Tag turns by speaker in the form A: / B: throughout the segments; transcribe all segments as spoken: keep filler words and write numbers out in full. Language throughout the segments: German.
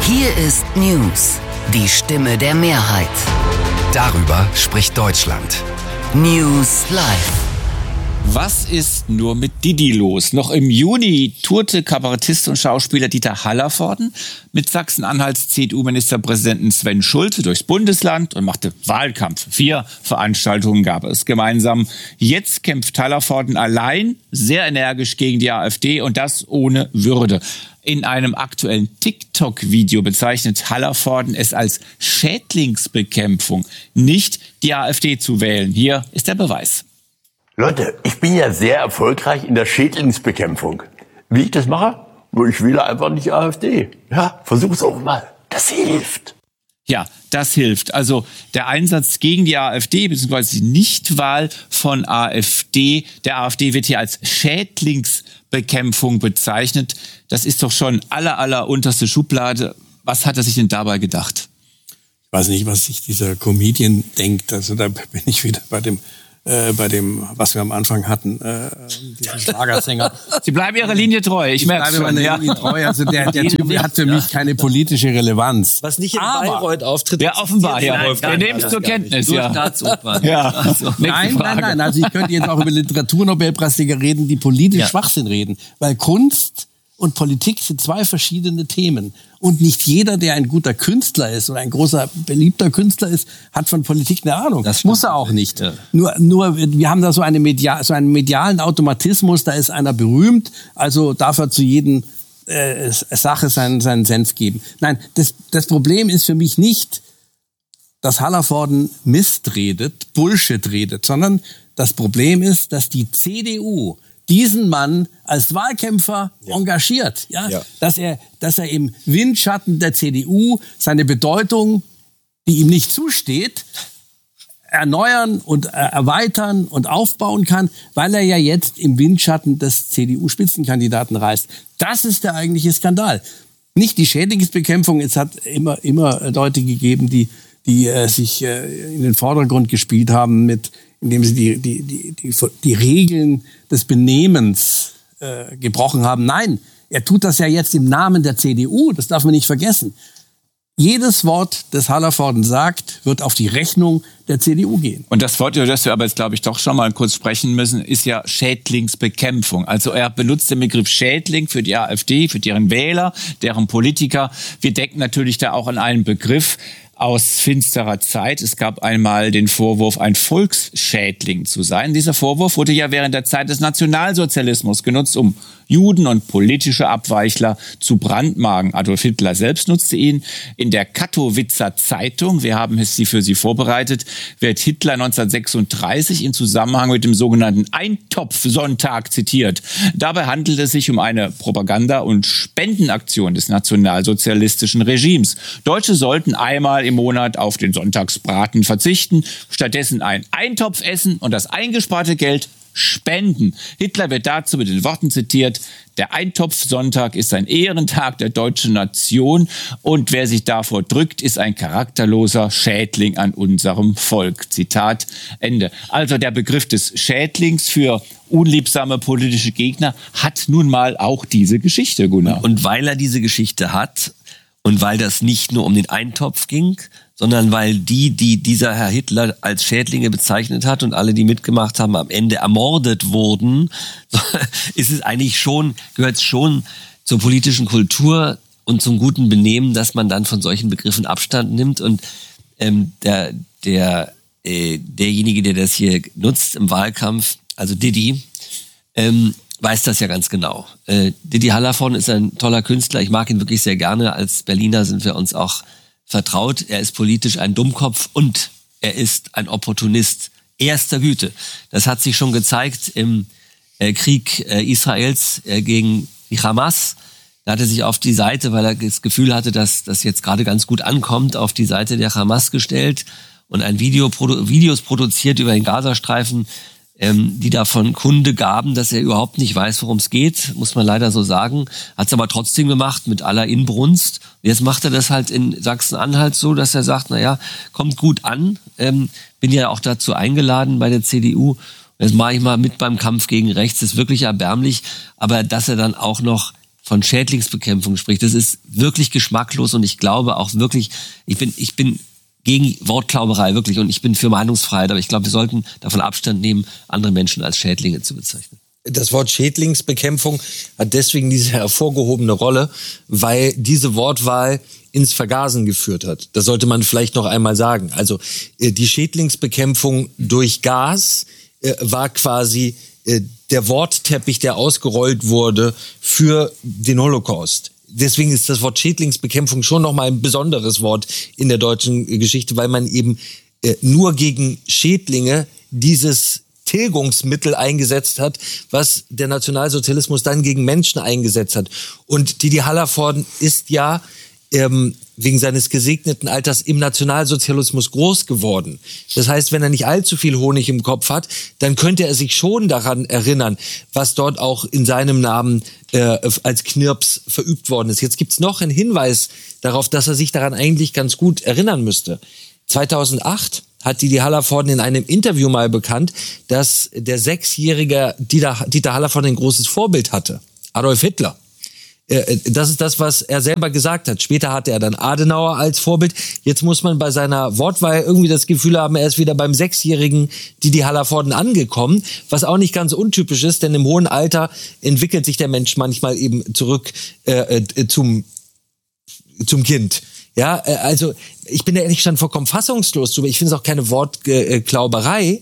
A: Hier ist News, die Stimme der Mehrheit.
B: Darüber spricht Deutschland.
A: News Live.
C: Was ist nur mit Didi los? Noch im Juni tourte Kabarettist und Schauspieler Dieter Hallervorden mit Sachsen-Anhalts C D U-Ministerpräsidenten Sven Schulze durchs Bundesland und machte Wahlkampf. Vier Veranstaltungen gab es gemeinsam. Jetzt kämpft Hallervorden allein sehr energisch gegen die AfD und das ohne Würde. In einem aktuellen TikTok-Video bezeichnet Hallervorden es als Schädlingsbekämpfung, nicht die AfD zu wählen. Hier ist der Beweis.
D: Leute, ich bin ja sehr erfolgreich in der Schädlingsbekämpfung. Wie ich das mache? Ich wähle einfach nicht AfD. Ja, versuch's auch mal. Das hilft.
C: Ja, das hilft. Also der Einsatz gegen die AfD bzw. die Nichtwahl von AfD, der AfD wird hier als Schädlingsbekämpfung bezeichnet. Das ist doch schon aller, aller unterste Schublade. Was hat er sich denn dabei gedacht?
E: Ich weiß nicht, was sich dieser Comedian denkt. Also da bin ich wieder bei dem Äh, bei dem, was wir am Anfang hatten, äh, diesen Schlagersänger.
C: Sie bleiben Ihrer Linie treu, ich, ich merke schon.
E: Meiner
C: ja.
E: Linie treu. Also der, der Typ hat für mich keine politische Relevanz.
F: Was nicht in
E: Aber,
F: Bayreuth auftritt.
C: Ja, offenbar, ja. Wir nehmen es zur Kenntnis, ja.
F: Staatsopern.
C: Ja.
F: Also,
E: nein, nein, nein. Also ich könnte jetzt auch über Literaturnobelpreisträger reden, die politisch ja. Schwachsinn reden. Weil Kunst und Politik sind zwei verschiedene Themen. Und nicht jeder, der ein guter Künstler ist oder ein großer, beliebter Künstler ist, hat von Politik eine Ahnung. Das muss er auch nicht. Ja. Nur, nur, wir haben da so, eine Media, so einen medialen Automatismus, da ist einer berühmt, also darf er zu jedem äh, Sache seinen, seinen Senf geben. Nein, das, das Problem ist für mich nicht, dass Hallervorden Mist redet, Bullshit redet, sondern das Problem ist, dass die C D U diesen Mann als Wahlkämpfer ja. engagiert, ja? ja, dass er, dass er im Windschatten der C D U seine Bedeutung, die ihm nicht zusteht, erneuern und erweitern und aufbauen kann, weil er ja jetzt im Windschatten des C D U-Spitzenkandidaten reist. Das ist der eigentliche Skandal. Nicht die Schädlingsbekämpfung. Es hat immer, immer Leute gegeben, die, die äh, sich äh, in den Vordergrund gespielt haben mit, indem sie die, die, die, die, die Regeln des Benehmens äh, gebrochen haben. Nein, er tut das ja jetzt im Namen der C D U, das darf man nicht vergessen. Jedes Wort, das Hallervorden sagt, wird auf die Rechnung der C D U gehen.
C: Und das Wort, über das wir aber jetzt, glaube ich, doch schon mal kurz sprechen müssen, ist ja Schädlingsbekämpfung. Also er benutzt den Begriff Schädling für die AfD, für deren Wähler, deren Politiker. Wir denken natürlich da auch an einen Begriff aus finsterer Zeit. Es gab einmal den Vorwurf, ein Volksschädling zu sein. Dieser Vorwurf wurde ja während der Zeit des Nationalsozialismus genutzt, um Juden und politische Abweichler zu brandmarken. Adolf Hitler selbst nutzte ihn. In der Katowicer Zeitung, wir haben es sie für Sie vorbereitet, wird Hitler neunzehnhundertsechsunddreißig in Zusammenhang mit dem sogenannten Eintopfsonntag zitiert. Dabei handelt es sich um eine Propaganda- und Spendenaktion des nationalsozialistischen Regimes. Deutsche sollten einmal im Monat auf den Sonntagsbraten verzichten, stattdessen einen Eintopf essen und das eingesparte Geld spenden. Hitler wird dazu mit den Worten zitiert: Der Eintopfsonntag ist ein Ehrentag der deutschen Nation und wer sich davor drückt, ist ein charakterloser Schädling an unserem Volk. Zitat Ende. Also der Begriff des Schädlings für unliebsame politische Gegner hat nun mal auch diese Geschichte, Gunnar.
F: Und, und weil er diese Geschichte hat und weil das nicht nur um den Eintopf ging, sondern weil die, die dieser Herr Hitler als Schädlinge bezeichnet hat und alle, die mitgemacht haben, am Ende ermordet wurden, ist es eigentlich schon, gehört es schon zur politischen Kultur und zum guten Benehmen, dass man dann von solchen Begriffen Abstand nimmt. Und ähm, der, der, äh, derjenige, der das hier nutzt im Wahlkampf, also Didi, ähm, weiß das ja ganz genau. Äh, Didi Hallervorden ist ein toller Künstler. Ich mag ihn wirklich sehr gerne. Als Berliner sind wir uns auch vertraut. Er ist politisch ein Dummkopf und er ist ein Opportunist erster Güte. Das hat sich schon gezeigt im äh, Krieg äh, Israels äh, gegen die Hamas. Da hat er sich auf die Seite, weil er das Gefühl hatte, dass das jetzt gerade ganz gut ankommt, auf die Seite der Hamas gestellt und ein Video, Produ- Videos produziert über den Gazastreifen, ähm, die davon Kunde gaben, dass er überhaupt nicht weiß, worum es geht, muss man leider so sagen. Hat es aber trotzdem gemacht, mit aller Inbrunst. Jetzt macht er das halt in Sachsen-Anhalt so, dass er sagt, naja, kommt gut an, ähm, bin ja auch dazu eingeladen bei der C D U. Jetzt mache ich mal mit beim Kampf gegen rechts, ist wirklich erbärmlich. Aber dass er dann auch noch von Schädlingsbekämpfung spricht, das ist wirklich geschmacklos und ich glaube auch wirklich, ich bin, ich bin gegen Wortklauberei, wirklich, und ich bin für Meinungsfreiheit, aber ich glaube, wir sollten davon Abstand nehmen, andere Menschen als Schädlinge zu bezeichnen.
G: Das Wort Schädlingsbekämpfung hat deswegen diese hervorgehobene Rolle, weil diese Wortwahl ins Vergasen geführt hat. Das sollte man vielleicht noch einmal sagen. Also die Schädlingsbekämpfung durch Gas äh, war quasi äh, der Wortteppich, der ausgerollt wurde für den Holocaust. Deswegen ist das Wort Schädlingsbekämpfung schon noch mal ein besonderes Wort in der deutschen Geschichte, weil man eben äh, nur gegen Schädlinge dieses Tilgungsmittel eingesetzt hat, was der Nationalsozialismus dann gegen Menschen eingesetzt hat. Und Didi Hallervorden ist ja ähm, wegen seines gesegneten Alters im Nationalsozialismus groß geworden. Das heißt, wenn er nicht allzu viel Honig im Kopf hat, dann könnte er sich schon daran erinnern, was dort auch in seinem Namen äh, als Knirps verübt worden ist. Jetzt gibt's noch einen Hinweis darauf, dass er sich daran eigentlich ganz gut erinnern müsste. zweitausendacht hat Didi Hallervorden in einem Interview mal bekannt, dass der sechsjährige Dieter, Dieter Hallervorden ein großes Vorbild hatte. Adolf Hitler. Das ist das, was er selber gesagt hat. Später hatte er dann Adenauer als Vorbild. Jetzt muss man bei seiner Wortwahl irgendwie das Gefühl haben, er ist wieder beim sechsjährigen Didi Hallervorden angekommen, was auch nicht ganz untypisch ist, denn im hohen Alter entwickelt sich der Mensch manchmal eben zurück äh, äh, zum, zum Kind. Ja, also ich bin da ehrlich schon vollkommen fassungslos drüber. Ich finde es auch keine Wortklauberei.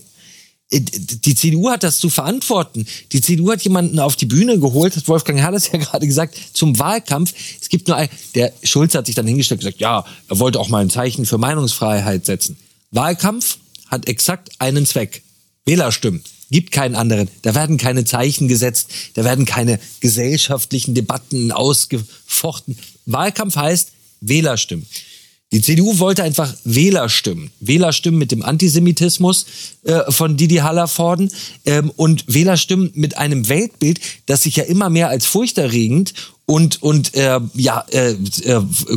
G: Die C D U hat das zu verantworten. Die C D U hat jemanden auf die Bühne geholt, hat Wolfgang Herrles ja gerade gesagt, zum Wahlkampf. Es gibt nur ein, der Schulz hat sich dann hingestellt und gesagt, ja, er wollte auch mal ein Zeichen für Meinungsfreiheit setzen. Wahlkampf hat exakt einen Zweck. Wählerstimmen. Gibt keinen anderen. Da werden keine Zeichen gesetzt, da werden keine gesellschaftlichen Debatten ausgefochten. Wahlkampf heißt Wählerstimmen. Die C D U wollte einfach Wählerstimmen. Wählerstimmen mit dem Antisemitismus äh, von Didi Hallervorden ähm, und Wählerstimmen mit einem Weltbild, das sich ja immer mehr als furchterregend und und äh, ja äh, äh,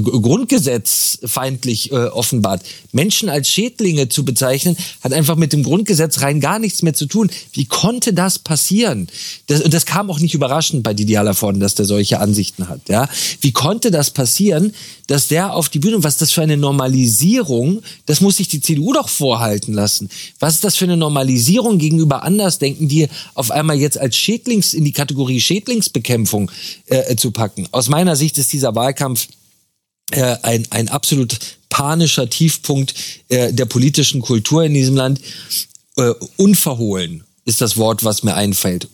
G: grundgesetzfeindlich äh, offenbart. Menschen als Schädlinge zu bezeichnen, hat einfach mit dem Grundgesetz rein gar nichts mehr zu tun. Wie konnte das passieren? Das, und das kam auch nicht überraschend bei Didi Hallervorden, dass der solche Ansichten hat. Ja, wie konnte das passieren, dass der auf die Bühne, was ist das für eine Normalisierung? Das muss sich die C D U doch vorhalten lassen. Was ist das für eine Normalisierung gegenüber Andersdenken, die auf einmal jetzt als Schädlings in die Kategorie Schädlingsbekämpfung äh, zu packen? Aus meiner Sicht ist dieser Wahlkampf äh, ein, ein absolut panischer Tiefpunkt äh, der politischen Kultur in diesem Land. Äh, unverhohlen ist das Wort, was mir einfällt.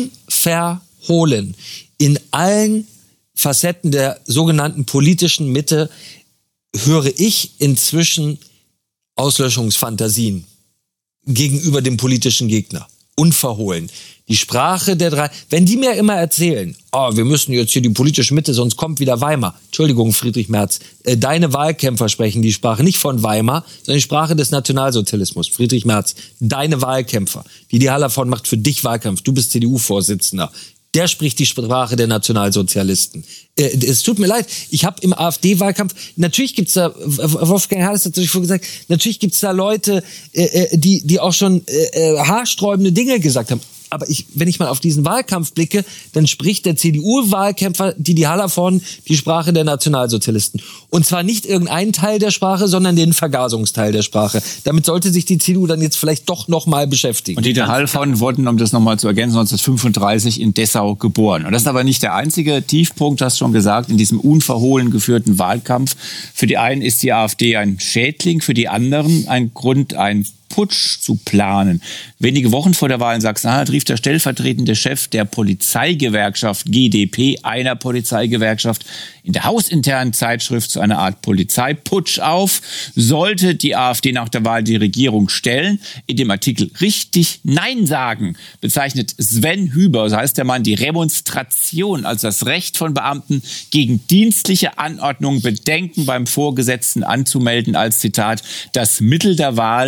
G: Unverhohlen. In allen Facetten der sogenannten politischen Mitte höre ich inzwischen Auslöschungsfantasien gegenüber dem politischen Gegner. Unverhohlen. Die Sprache der drei, wenn die mir immer erzählen, oh, wir müssen jetzt hier die politische Mitte, sonst kommt wieder Weimar. Entschuldigung, Friedrich Merz, äh, deine Wahlkämpfer sprechen die Sprache nicht von Weimar, sondern die Sprache des Nationalsozialismus. Friedrich Merz, deine Wahlkämpfer. Didi Hallervorden macht für dich Wahlkampf. Du bist C D U-Vorsitzender. Der spricht die Sprache der Nationalsozialisten. Äh, es tut mir leid, ich habe im AfD-Wahlkampf, natürlich gibt's da, Wolfgang Herrles hat natürlich vorhin gesagt, natürlich gibt's da Leute, äh, die die auch schon äh, haarsträubende Dinge gesagt haben. Aber ich, wenn ich mal auf diesen Wahlkampf blicke, dann spricht der C D U-Wahlkämpfer Didi Hallervorden die Sprache der Nationalsozialisten. Und zwar nicht irgendeinen Teil der Sprache, sondern den Vergasungsteil der Sprache. Damit sollte sich die C D U dann jetzt vielleicht doch noch mal beschäftigen.
C: Und Didi Hallervorden wurde, um das nochmal zu ergänzen, neunzehnhundertfünfunddreißig in Dessau geboren. Und das ist aber nicht der einzige Tiefpunkt, hast du schon gesagt, in diesem unverhohlen geführten Wahlkampf. Für die einen ist die AfD ein Schädling, für die anderen ein Grund, ein Putsch zu planen. Wenige Wochen vor der Wahl in Sachsen-Anhalt rief der stellvertretende Chef der Polizeigewerkschaft G d P, einer Polizeigewerkschaft, in der hausinternen Zeitschrift zu einer Art Polizeiputsch auf. Sollte die AfD nach der Wahl die Regierung stellen, in dem Artikel richtig Nein sagen, bezeichnet Sven Hüber, so heißt der Mann, die Remonstration, also das Recht von Beamten gegen dienstliche Anordnung, Bedenken beim Vorgesetzten anzumelden, als Zitat, das Mittel der Wahl, wenn es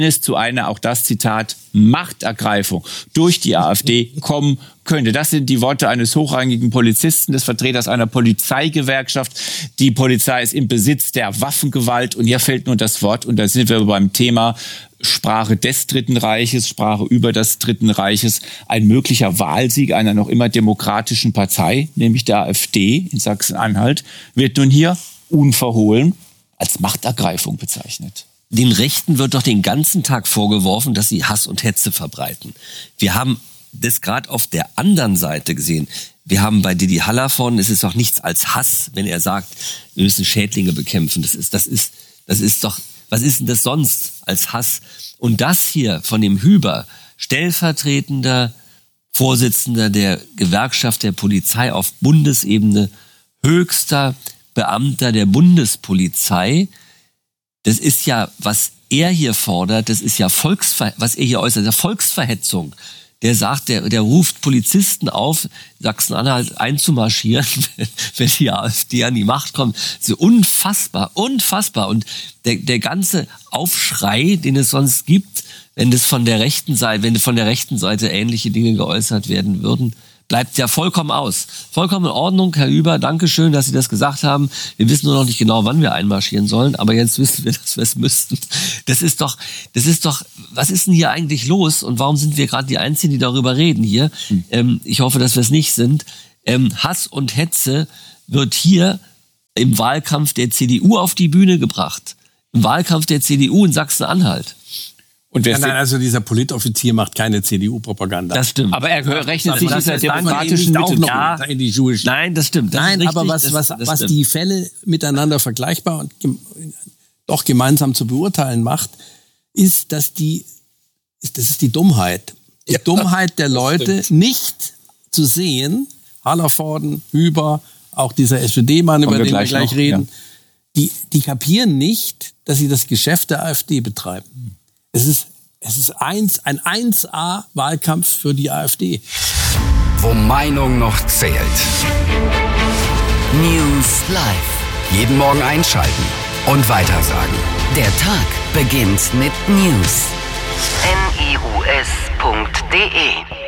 C: es zu einer, auch das Zitat, Machtergreifung durch die AfD kommen könnte. Das sind die Worte eines hochrangigen Polizisten, des Vertreters einer Polizeigewerkschaft. Die Polizei ist im Besitz der Waffengewalt und hier fällt nur das Wort, und da sind wir beim Thema Sprache des Dritten Reiches, Sprache über das Dritten Reiches, ein möglicher Wahlsieg einer noch immer demokratischen Partei, nämlich der AfD in Sachsen-Anhalt, wird nun hier unverhohlen als Machtergreifung bezeichnet.
F: Den Rechten wird doch den ganzen Tag vorgeworfen, dass sie Hass und Hetze verbreiten. Wir haben das gerade auf der anderen Seite gesehen. Wir haben bei Didi Hallervorden, es ist doch nichts als Hass, wenn er sagt, wir müssen Schädlinge bekämpfen. Das ist, das ist, das ist doch, was ist denn das sonst als Hass? Und das hier von dem Hüber, stellvertretender Vorsitzender der Gewerkschaft der Polizei auf Bundesebene, höchster Beamter der Bundespolizei, das ist ja, was er hier fordert, das ist ja Volksver- was er hier äußert, ja Volksverhetzung. Der sagt, der, der ruft Polizisten auf, Sachsen-Anhalt einzumarschieren, wenn die AfD an die Macht kommt. Das ist unfassbar, unfassbar. Und der, der ganze Aufschrei, den es sonst gibt, wenn das von der rechten Seite, wenn von der rechten Seite ähnliche Dinge geäußert werden würden, bleibt ja vollkommen aus. Vollkommen in Ordnung, Herr Hüber, Dankeschön, dass Sie das gesagt haben. Wir wissen nur noch nicht genau, wann wir einmarschieren sollen, aber jetzt wissen wir, dass wir es müssten. Das ist doch, das ist doch, was ist denn hier eigentlich los und warum sind wir gerade die Einzigen, die darüber reden hier? Hm. Ähm, ich hoffe, dass wir es nicht sind. Ähm, Hass und Hetze wird hier im Wahlkampf der C D U auf die Bühne gebracht. Im Wahlkampf der C D U in Sachsen-Anhalt.
E: Und wer nein, nein, also dieser Politoffizier macht keine C D U-Propaganda.
F: Das stimmt.
C: Aber er gehört, rechnet
F: also
C: sich dieser demokratischen
E: auch noch
F: ja.
E: in die Schuhe.
F: Nein, das stimmt. Das
E: nein,
F: richtig,
E: aber was,
F: das,
E: was,
F: das
E: was
F: stimmt.
E: die Fälle miteinander vergleichbar und gem- doch gemeinsam zu beurteilen macht, ist, dass die, ist, das ist die Dummheit. Die ja, Dummheit der Leute, nicht zu sehen, Hallervorden, Hüber, auch dieser S P D-Mann, über den wir gleich, gleich noch, reden, ja. die, die kapieren nicht, dass sie das Geschäft der AfD betreiben. Es ist Es ist eins, ein eins A Wahlkampf für die AfD.
B: Wo Meinung noch zählt.
A: News Live.
B: Jeden Morgen einschalten und weitersagen.
A: Der Tag beginnt mit News. N I U S punkt D E